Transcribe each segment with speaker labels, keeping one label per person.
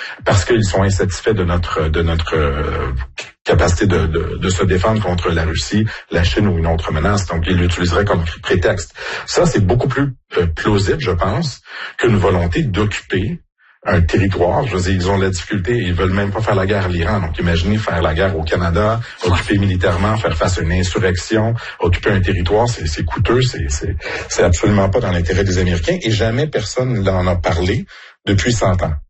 Speaker 1: parce qu'ils sont insatisfaits de notre capacité de se défendre contre la Russie, la Chine ou une autre menace. Donc, ils l'utiliseraient comme prétexte. Ça, c'est beaucoup plus plausible, je pense, qu'une volonté d'occuper un territoire. Je veux dire, ils ont la difficulté, ils veulent même pas faire la guerre à l'Iran. Donc, imaginez faire la guerre au Canada, occuper militairement, faire face à une insurrection, occuper un territoire, c'est coûteux, c'est absolument pas dans l'intérêt des Américains et jamais personne n'en a parlé depuis 100 ans.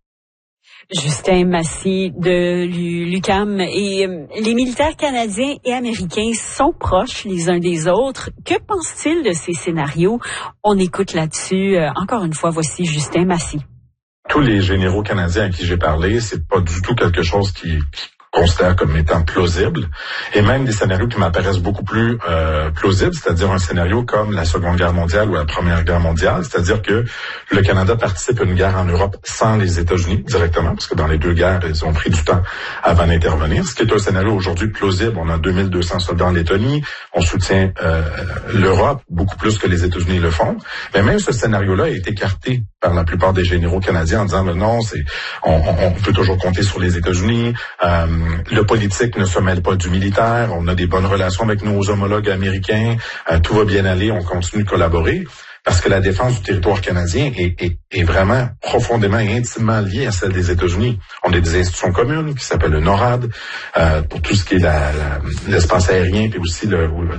Speaker 2: Justin Massy de l'UQAM. Et les militaires canadiens et américains sont proches les uns des autres. Que pense-t-il de ces scénarios? On écoute là-dessus. Encore une fois, voici Justin Massy.
Speaker 1: Tous les généraux canadiens à qui j'ai parlé, c'est pas du tout quelque chose qui considère comme étant plausible, et même des scénarios qui m'apparaissent beaucoup plus plausibles, c'est-à-dire un scénario comme la Seconde Guerre mondiale ou la Première Guerre mondiale, c'est-à-dire que le Canada participe à une guerre en Europe sans les États-Unis directement, parce que dans les deux guerres, ils ont pris du temps avant d'intervenir, ce qui est un scénario aujourd'hui plausible. On a 2200 soldats en Lettonie, on soutient l'Europe beaucoup plus que les États-Unis le font, mais même ce scénario-là est écarté par la plupart des généraux canadiens en disant mais non, on peut toujours compter sur les États-Unis. Le politique ne se mêle pas du militaire. On a des bonnes relations avec nos homologues américains. Tout va bien aller. On continue de collaborer. Parce que la défense du territoire canadien est vraiment profondément et intimement liée à celle des États-Unis. On a des institutions communes qui s'appellent le NORAD, pour tout ce qui est l'espace aérien, puis aussi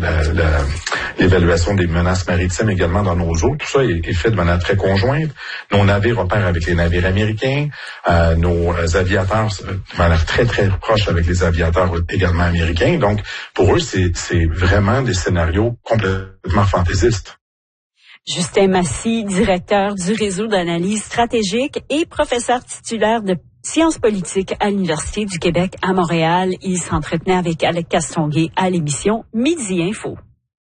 Speaker 1: l'évaluation des menaces maritimes également dans nos eaux. Tout ça est fait de manière très conjointe. Nos navires opèrent avec les navires américains. Nos aviateurs de manière très, très proche avec les aviateurs également américains. Donc, pour eux, c'est vraiment des scénarios complètement fantaisistes.
Speaker 2: Justin Massy, directeur du réseau d'analyse stratégique et professeur titulaire de sciences politiques à l'Université du Québec à Montréal. Il s'entretenait avec Alec Castonguay à l'émission Midi Info.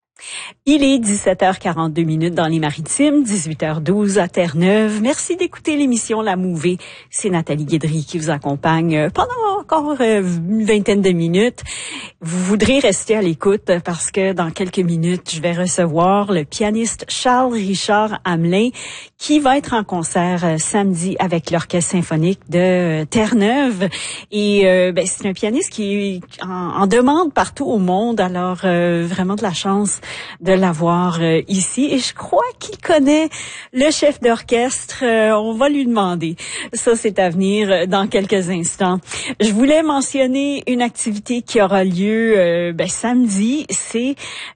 Speaker 2: Il est 17h42 dans les Maritimes, 18h12 à Terre-Neuve. Merci d'écouter l'émission La Mouvée. C'est Nathalie Guédry qui vous accompagne pendant encore une vingtaine de minutes. Vous voudrez rester à l'écoute parce que dans quelques minutes, je vais recevoir le pianiste Charles-Richard Hamelin qui va être en concert samedi avec l'Orchestre symphonique de Terre-Neuve. Et c'est un pianiste qui est en demande partout au monde. Alors, vraiment de la chance de l'avoir ici. Et je crois qu'il connaît le chef d'orchestre. On va lui demander. Ça, c'est à venir dans quelques instants. Je voulais mentionner une activité qui aura lieu samedi. C'est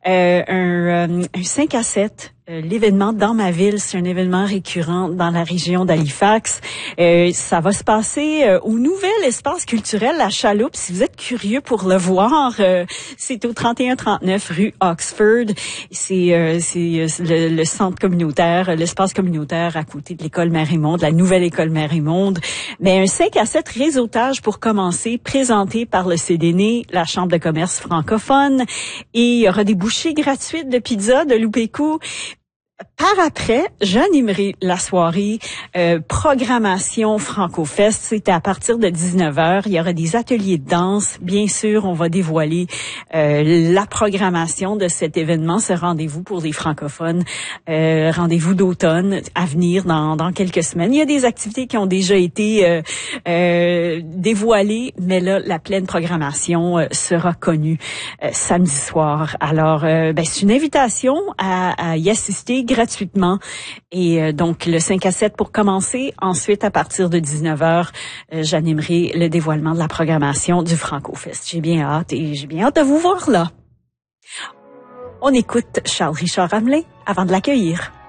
Speaker 2: un 5 à 7. L'événement dans ma ville, c'est un événement récurrent dans la région d'Halifax. Ça va se passer au nouvel espace culturel La Chaloupe. Si vous êtes curieux pour le voir, c'est au 3139 rue Oxford. C'est le centre communautaire, l'espace communautaire à côté de l'école Mary-Monde, la nouvelle école Mary-Monde. Mais un 5 à 7 réseautage pour commencer, présenté par le CDN, la Chambre de commerce francophone. Et il y aura des bouchées gratuites de pizza, de Loupécou. Par après, j'animerai la soirée programmation FrancoFest. C'est à partir de 19h. Il y aura des ateliers de danse. Bien sûr, on va dévoiler la programmation de cet événement, ce rendez-vous pour les francophones, rendez-vous d'automne à venir dans quelques semaines. Il y a des activités qui ont déjà été dévoilées, mais là, la pleine programmation sera connue samedi soir. Alors, c'est une invitation à y assister gratuitement. Et donc, le 5 à 7 pour commencer. Ensuite, à partir de 19h, j'animerai le dévoilement de la programmation du FrancoFest. J'ai bien hâte de vous voir là. On écoute Charles-Richard Hamelin avant de l'accueillir.